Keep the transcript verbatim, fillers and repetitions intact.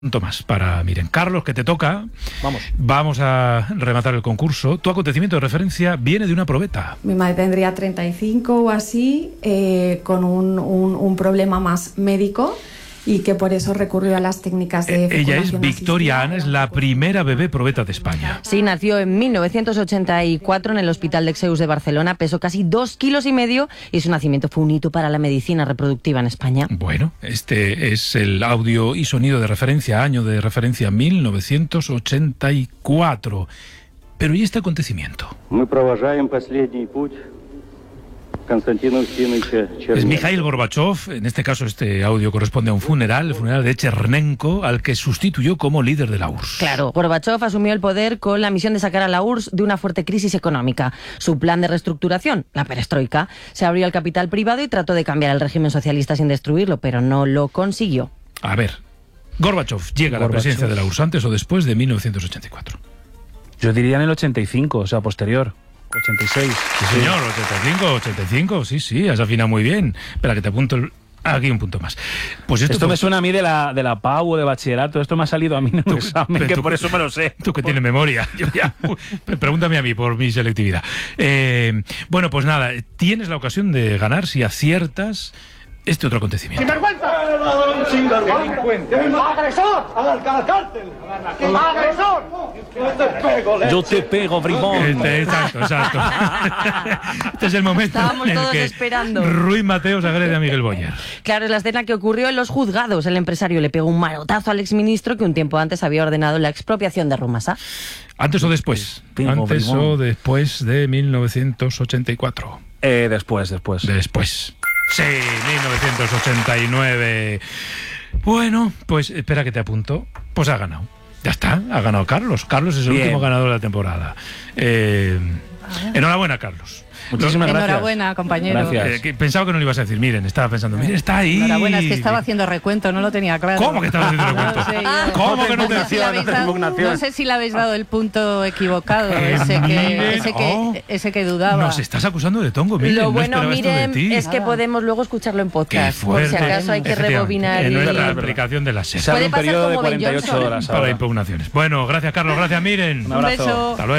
punto más para Miren. Carlos, que te toca. Vamos. Vamos a rematar el concurso. Tu acontecimiento de referencia viene de una probeta. Mi madre tendría treinta y cinco o así, eh, con un, un, un problema más médico y que por eso recurrió a las técnicas de eh, Ella es fecundación Victoria asistida. Ana, es la primera bebé probeta de España. Sí, nació en mil novecientos ochenta y cuatro en el Hospital de Exeus de Barcelona, pesó casi dos kilos y medio y su nacimiento fue un hito para la medicina reproductiva en España. Bueno, este es el audio y sonido de referencia, año de referencia mil novecientos ochenta y cuatro. Pero ¿y este acontecimiento? Мы провожаем последний путь Константина Устиновича Черненко. Es Mikhail Gorbachev, en este caso este audio corresponde a un funeral, el funeral de Chernenko, al que sustituyó como líder de la U R S S. Claro, Gorbachev asumió el poder con la misión de sacar a la U R S S de una fuerte crisis económica. Su plan de reestructuración, la perestroika, se abrió al capital privado y trató de cambiar el régimen socialista sin destruirlo, pero no lo consiguió. A ver, Gorbachev llega a la Gorbachev. presidencia de la U R S S antes o después de mil novecientos ochenta y cuatro. Yo diría en el ochenta y cinco, o sea, posterior. ochenta y seis. Sí, señor, ochenta y cinco, ochenta y cinco, sí, sí, has afinado muy bien. Espera, que te apunto el... aquí un punto más. Pues esto, Esto me pues, suena a mí de la, de la P A U o de bachillerato. Esto me ha salido a mí en un examen, pero que tú- por eso me lo sé. Tú que tienes memoria. Yo ya, pregúntame a mí por mi selectividad. Eh, bueno, pues nada, tienes la ocasión de ganar si aciertas este otro acontecimiento. ¡Agresor! ¡Al cárcel! ¡Agresor! Yo te pego, bribón. Este, exacto, exacto. Este es el momento Estábamos en el todos que esperando. Ruiz Mateos agrede a Miguel Boyer. Claro, es la escena que ocurrió en los juzgados. El empresario le pegó un manotazo al exministro que un tiempo antes había ordenado la expropiación de Rumasa. ¿Antes o después? Pingo, Antes bribón. o después de mil novecientos ochenta y cuatro. Eh, después, después. Después. Sí, mil novecientos ochenta y nueve. Bueno, pues espera que te apunto. Pues ha ganado. Ya está, ha ganado Carlos. Carlos es el Bien. último ganador de la temporada. Eh, enhorabuena, Carlos. Muchísimas gracias. Enhorabuena, compañero. Gracias. Eh, que pensaba que no lo ibas a decir. Miren, estaba pensando, miren, está ahí. Enhorabuena, es que estaba haciendo recuento, no lo tenía claro. ¿Cómo que estabas haciendo recuento? No sé, yo- ¿Cómo que no te sé si le habéis no te dado- impugnación? no sé si le habéis dado el punto equivocado, ese Miren, que, ese oh. que, ese que dudaba. Nos estás acusando de tongo, miren. Lo no bueno, esperaba esto de miren, ti. es que Nada. podemos luego escucharlo en Qué podcast. Por fuerte. si acaso hay que Efectivamente, rebobinar. en y- nuestra aplicación de la SER. Se abre Puede un pasar periodo de como Ben cuarenta y ocho Johnson. horas Para ahora. impugnaciones. Bueno, gracias, Carlos. Gracias, Miren. Un Un abrazo. beso. Hasta luego.